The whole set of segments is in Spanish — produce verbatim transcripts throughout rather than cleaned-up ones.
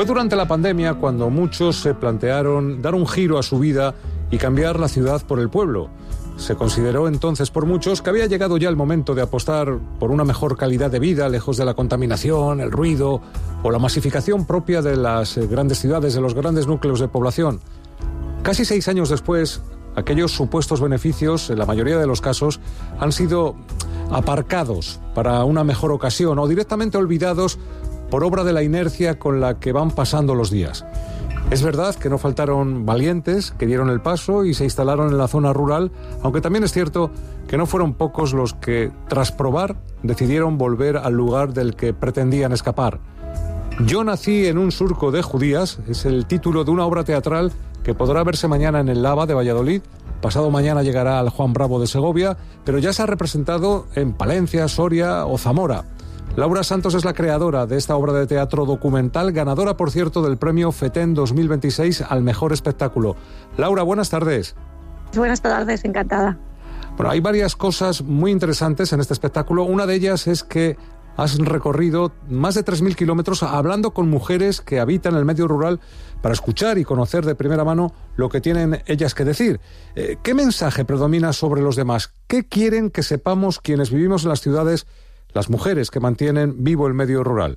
Fue durante la pandemia cuando muchos se plantearon dar un giro a su vida y cambiar la ciudad por el pueblo. Se consideró entonces por muchos que había llegado ya el momento de apostar por una mejor calidad de vida, lejos de la contaminación, el ruido o la masificación propia de las grandes ciudades, de los grandes núcleos de población. Casi seis años después, aquellos supuestos beneficios, en la mayoría de los casos, han sido aparcados para una mejor ocasión o directamente olvidados por obra de la inercia con la que van pasando los días. Es verdad que no faltaron valientes que dieron el paso y se instalaron en la zona rural, aunque también es cierto que no fueron pocos los que, tras probar, decidieron volver al lugar del que pretendían escapar. Yo nací en un surco de judías es el título de una obra teatral que podrá verse mañana en el Lava de Valladolid. Pasado mañana llegará al Juan Bravo de Segovia, pero ya se ha representado en Palencia, Soria o Zamora. Laura Santos es la creadora de esta obra de teatro documental, ganadora, por cierto, del premio FETEN dos mil veintiséis al mejor espectáculo. Laura, buenas tardes. Buenas tardes, encantada. Bueno, hay varias cosas muy interesantes en este espectáculo. Una de ellas es que has recorrido más de tres mil kilómetros hablando con mujeres que habitan el medio rural para escuchar y conocer de primera mano lo que tienen ellas que decir. Eh, ¿Qué mensaje predomina sobre los demás? ¿Qué quieren que sepamos quienes vivimos en las ciudades, las mujeres que mantienen vivo el medio rural?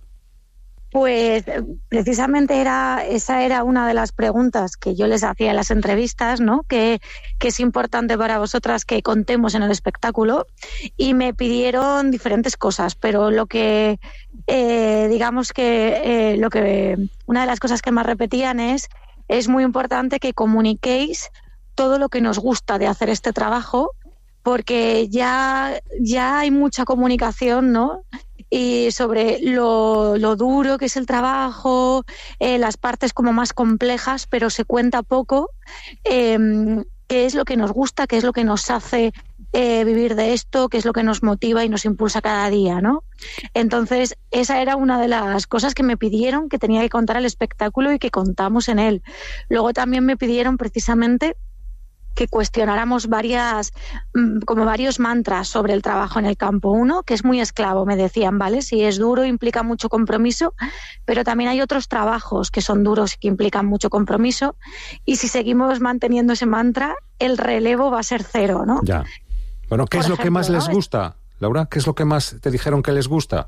Pues precisamente era esa era una de las preguntas que yo les hacía en las entrevistas, ¿no? Que, que es importante para vosotras que contemos en el espectáculo, y me pidieron diferentes cosas, pero lo que eh, digamos que eh, lo que una de las cosas que más repetían es es muy importante que comuniquéis todo lo que nos gusta de hacer este trabajo, porque ya ya hay mucha comunicación, ¿no? Y sobre lo, lo duro que es el trabajo, eh, las partes como más complejas, pero se cuenta poco, eh, qué es lo que nos gusta, qué es lo que nos hace eh, vivir de esto, qué es lo que nos motiva y nos impulsa cada día, ¿no? Entonces, esa era una de las cosas que me pidieron que tenía que contar el espectáculo y que contamos en él. Luego también me pidieron precisamente que cuestionáramos varias, como varios mantras sobre el trabajo en el campo. Uno, que es muy esclavo, me decían, ¿vale? Si es duro, implica mucho compromiso, pero también hay otros trabajos que son duros y que implican mucho compromiso, y si seguimos manteniendo ese mantra, el relevo va a ser cero, ¿no? Ya. Bueno, ¿qué Por es lo ejemplo, que más les ¿no? gusta, Laura? ¿Qué es lo que más te dijeron que les gusta?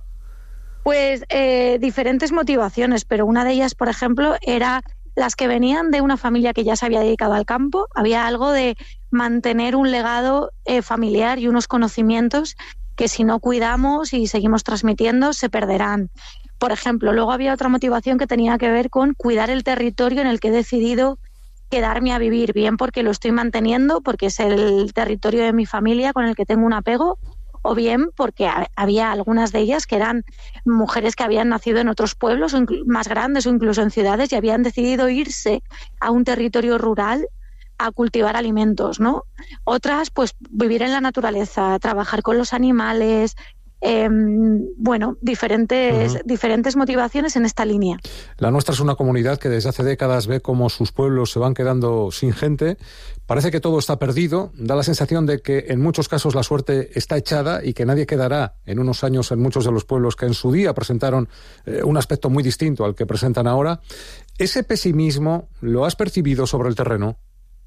Pues eh, diferentes motivaciones, pero una de ellas, por ejemplo, era las que venían de una familia que ya se había dedicado al campo. Había algo de mantener un legado eh, familiar y unos conocimientos que si no cuidamos y seguimos transmitiendo se perderán. Por ejemplo, luego había otra motivación que tenía que ver con cuidar el territorio en el que he decidido quedarme a vivir, bien porque lo estoy manteniendo, porque es el territorio de mi familia con el que tengo un apego, o bien porque había algunas de ellas que eran mujeres que habían nacido en otros pueblos o más grandes o incluso en ciudades y habían decidido irse a un territorio rural a cultivar alimentos, ¿no? Otras, pues vivir en la naturaleza, trabajar con los animales, eh, bueno, diferentes, uh-huh. diferentes motivaciones en esta línea. La nuestra es una comunidad que desde hace décadas ve cómo sus pueblos se van quedando sin gente. Parece que todo está perdido, da la sensación de que en muchos casos la suerte está echada y que nadie quedará en unos años en muchos de los pueblos que en su día presentaron eh, un aspecto muy distinto al que presentan ahora. ¿Ese pesimismo lo has percibido sobre el terreno?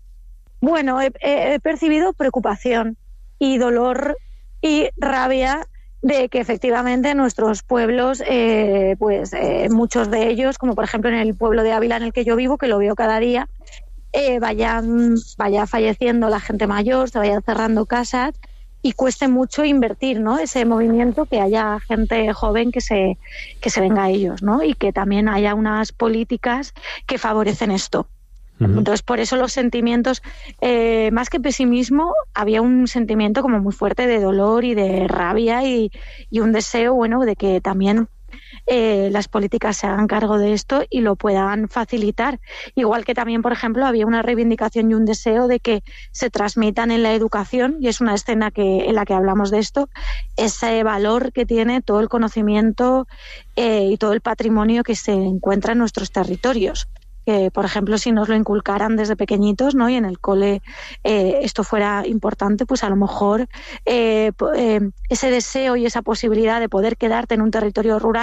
Bueno, he, he percibido preocupación y dolor y rabia de que efectivamente nuestros pueblos, eh, pues eh, muchos de ellos, como por ejemplo en el pueblo de Ávila en el que yo vivo, que lo veo cada día, eh, vayan, vaya falleciendo la gente mayor, se vayan cerrando casas y cueste mucho invertir, ¿no? Ese movimiento, que haya gente joven que se, que se venga a ellos, ¿no? Y que también haya unas políticas que favorecen esto. Entonces, por eso los sentimientos, eh, más que pesimismo, había un sentimiento como muy fuerte de dolor y de rabia y, y un deseo, bueno, de que también eh, las políticas se hagan cargo de esto y lo puedan facilitar. Igual que también, por ejemplo, había una reivindicación y un deseo de que se transmitan en la educación, y es una escena que, en la que hablamos de esto, ese valor que tiene todo el conocimiento eh, y todo el patrimonio que se encuentra en nuestros territorios. Que, por ejemplo, si nos lo inculcaran desde pequeñitos, ¿no? Y en el cole eh, esto fuera importante, pues a lo mejor eh, eh, ese deseo y esa posibilidad de poder quedarte en un territorio rural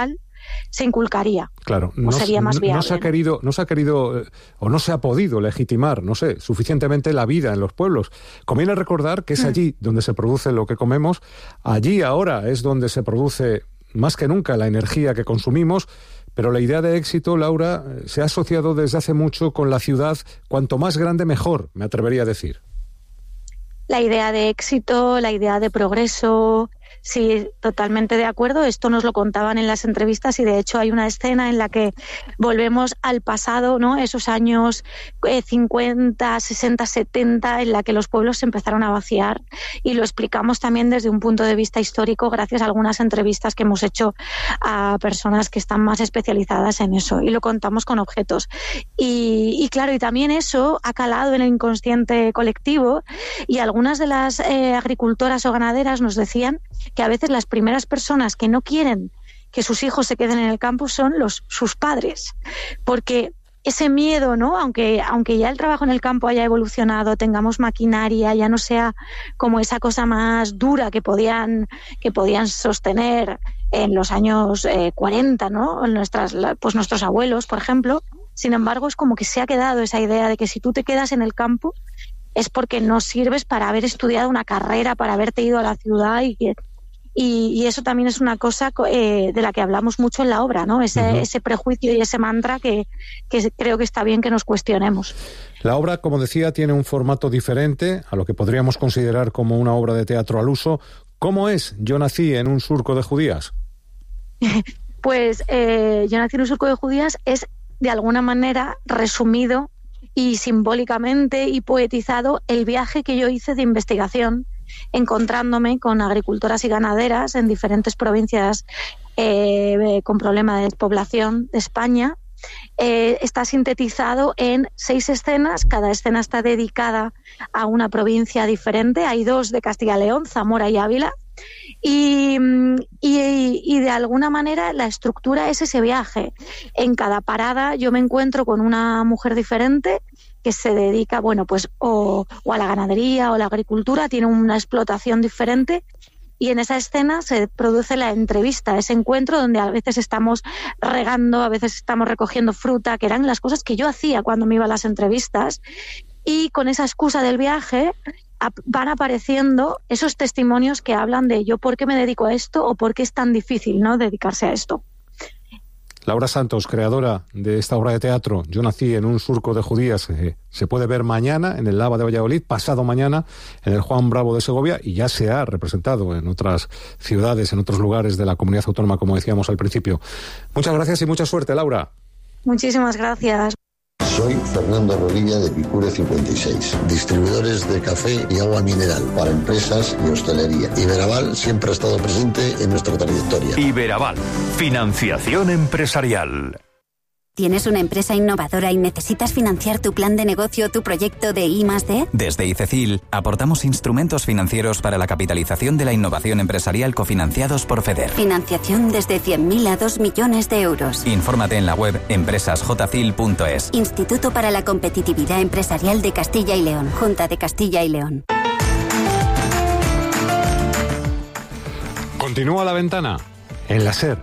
se inculcaría. Claro, no sería más viable. No se ha querido, no se ha querido o no se ha podido legitimar, no sé, suficientemente la vida en los pueblos. Conviene recordar que es allí donde se produce lo que comemos, allí ahora es donde se produce más que nunca la energía que consumimos, pero la idea de éxito, Laura, se ha asociado desde hace mucho con la ciudad, cuanto más grande mejor, me atrevería a decir. La idea de éxito, la idea de progreso, sí, totalmente de acuerdo. Esto nos lo contaban en las entrevistas y de hecho hay una escena en la que volvemos al pasado, ¿no? Esos años eh, cincuenta, sesenta, setenta, en la que los pueblos se empezaron a vaciar, y lo explicamos también desde un punto de vista histórico gracias a algunas entrevistas que hemos hecho a personas que están más especializadas en eso, y lo contamos con objetos. Y, y claro, y también eso ha calado en el inconsciente colectivo, y algunas de las eh, agricultoras o ganaderas nos decían que a veces las primeras personas que no quieren que sus hijos se queden en el campo son los sus padres, porque ese miedo, ¿no? Aunque aunque ya el trabajo en el campo haya evolucionado, tengamos maquinaria, ya no sea como esa cosa más dura que podían que podían sostener en los años eh, cuarenta, ¿no? Nuestras pues nuestros abuelos, por ejemplo. Sin embargo, es como que se ha quedado esa idea de que si tú te quedas en el campo es porque no sirves para haber estudiado una carrera, para haberte ido a la ciudad, y que Y, y eso también es una cosa eh, de la que hablamos mucho en la obra, ¿no? Ese, uh-huh. ese prejuicio y ese mantra que, que creo que está bien que nos cuestionemos. La obra, como decía, tiene un formato diferente a lo que podríamos considerar como una obra de teatro al uso. ¿Cómo es Yo nací en un surco de judías? Pues eh, Yo nací en un surco de judías es, de alguna manera, resumido y simbólicamente y poetizado el viaje que yo hice de investigación, encontrándome con agricultoras y ganaderas en diferentes provincias eh, con problema de despoblación de España. Eh, está sintetizado en seis escenas, cada escena está dedicada a una provincia diferente. Hay dos de Castilla y León, Zamora y Ávila, y, y, y de alguna manera la estructura es ese viaje. En cada parada yo me encuentro con una mujer diferente que se dedica, bueno, pues o, o a la ganadería o a la agricultura, tiene una explotación diferente, y en esa escena se produce la entrevista, ese encuentro donde a veces estamos regando, a veces estamos recogiendo fruta, que eran las cosas que yo hacía cuando me iba a las entrevistas, y con esa excusa del viaje van apareciendo esos testimonios que hablan de yo por qué me dedico a esto o por qué es tan difícil, ¿no?, dedicarse a esto. Laura Santos, creadora de esta obra de teatro, Yo nací en un surco de judías, eh, se puede ver mañana en el Lava de Valladolid, pasado mañana en el Juan Bravo de Segovia, y ya se ha representado en otras ciudades, en otros lugares de la comunidad autónoma, como decíamos al principio. Muchas gracias y mucha suerte, Laura. Muchísimas gracias. Soy Fernando Rodilla de Picure cincuenta y seis, distribuidores de café y agua mineral para empresas y hostelería. Iberaval siempre ha estado presente en nuestra trayectoria. Iberaval, financiación empresarial. ¿Tienes una empresa innovadora y necesitas financiar tu plan de negocio o tu proyecto de I más D? Desde ICECIL aportamos instrumentos financieros para la capitalización de la innovación empresarial cofinanciados por FEDER. Financiación desde cien mil a dos millones de euros. Infórmate en la web empresas j c i l punto es. Instituto para la Competitividad Empresarial de Castilla y León. Junta de Castilla y León. Continúa La Ventana en la SER.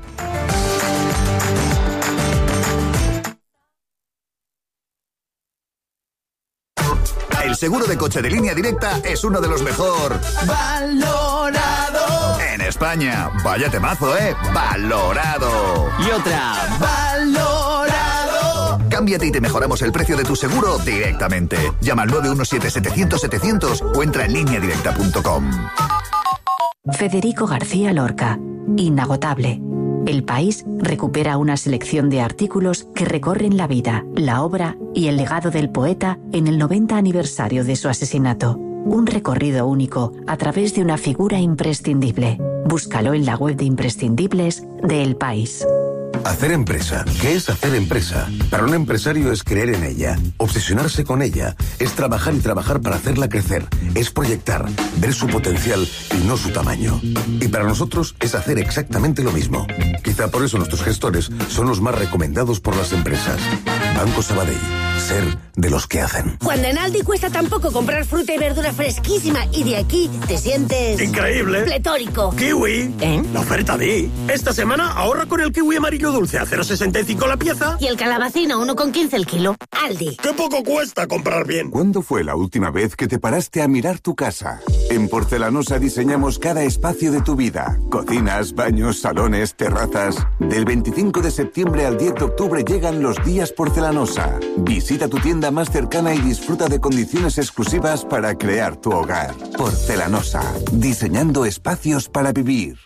El seguro de coche de Línea Directa es uno de los mejor valorado en España. Vaya temazo, ¿eh? Valorado. Y otra, valorado. Cámbiate y te mejoramos el precio de tu seguro directamente. Llama al nueve uno siete, setecientos, setecientos o entra en línea directa punto com. Federico García Lorca. Inagotable. El País recupera una selección de artículos que recorren la vida, la obra y el legado del poeta en el noventa aniversario de su asesinato. Un recorrido único a través de una figura imprescindible. Búscalo en la web de imprescindibles de El País. Hacer empresa. ¿Qué es hacer empresa? Para un empresario es creer en ella, obsesionarse con ella, es trabajar y trabajar para hacerla crecer, es proyectar, ver su potencial y no su tamaño. Y para nosotros es hacer exactamente lo mismo. Quizá por eso nuestros gestores son los más recomendados por las empresas. Banco Sabadell. Ser de los que hacen. Cuando en Aldi cuesta tan poco comprar fruta y verdura fresquísima y de aquí te sientes... ¡increíble! Pletórico. ¡Kiwi! ¿Eh? La oferta de... Esta semana ahorra con el kiwi amarillo dulce a cero coma sesenta y cinco la pieza. Y el calabacín a uno coma quince el kilo. Aldi. ¡Qué poco cuesta comprar bien! ¿Cuándo fue la última vez que te paraste a mirar tu casa? En Porcelanosa diseñamos cada espacio de tu vida. Cocinas, baños, salones, terrazas. Del veinticinco de septiembre al diez de octubre llegan los días Porcelanosa. Visita tu tienda más cercana y disfruta de condiciones exclusivas para crear tu hogar. Porcelanosa. Diseñando espacios para vivir.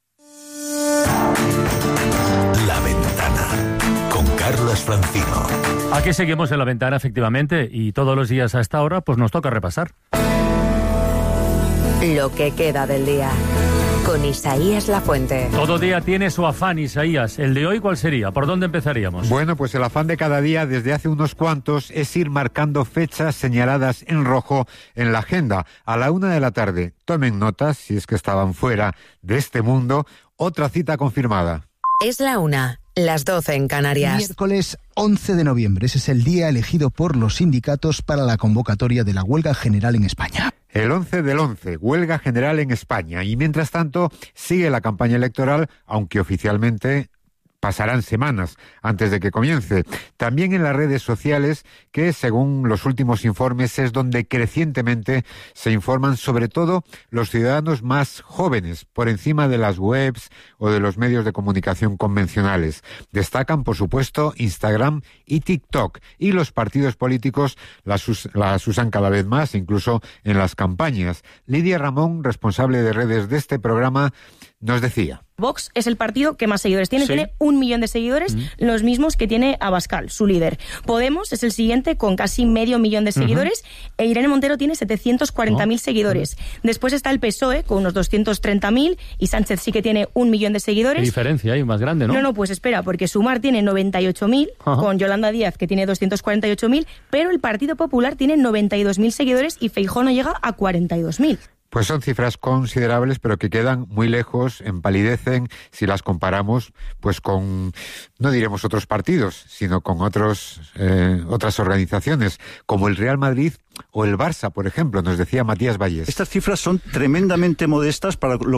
La Ventana, con Carlos Francino. Aquí seguimos en La Ventana, efectivamente, y todos los días a esta hora pues nos toca repasar lo que queda del día, con Isaías Lafuente. Todo día tiene su afán, Isaías. ¿El de hoy cuál sería? ¿Por dónde empezaríamos? Bueno, pues el afán de cada día desde hace unos cuantos es ir marcando fechas señaladas en rojo en la agenda. A la una de la tarde, tomen notas, si es que estaban fuera de este mundo, otra cita confirmada. Es la una, las doce en Canarias. Miércoles once de noviembre, ese es el día elegido por los sindicatos para la convocatoria de la huelga general en España. El once del once, huelga general en España. Y mientras tanto, sigue la campaña electoral, aunque oficialmente pasarán semanas antes de que comience. También en las redes sociales, que según los últimos informes es donde crecientemente se informan sobre todo los ciudadanos más jóvenes, por encima de las webs o de los medios de comunicación convencionales. Destacan, por supuesto, Instagram y TikTok. Y los partidos políticos las, us- las usan cada vez más, incluso en las campañas. Lidia Ramón, responsable de redes de este programa, nos decía: Vox es el partido que más seguidores tiene, sí. Tiene un millón de seguidores, uh-huh. los mismos que tiene Abascal, su líder. Podemos es el siguiente con casi medio millón de seguidores, uh-huh. e Irene Montero tiene setecientos cuarenta mil oh. seguidores. Uh-huh. Después está el P S O E con unos doscientos treinta mil y Sánchez sí que tiene un millón de seguidores. ¿Qué diferencia hay más grande, no? No, no, pues espera, porque Sumar tiene noventa y ocho mil, uh-huh. con Yolanda Díaz que tiene doscientos cuarenta y ocho mil, pero el Partido Popular tiene noventa y dos mil seguidores y Feijóo no llega a cuarenta y dos mil. Pues son cifras considerables, pero que quedan muy lejos, empalidecen si las comparamos pues con, no diremos otros partidos, sino con otros eh, otras organizaciones, como el Real Madrid o el Barça, por ejemplo, nos decía Matías Valles. Estas cifras son tremendamente modestas para lo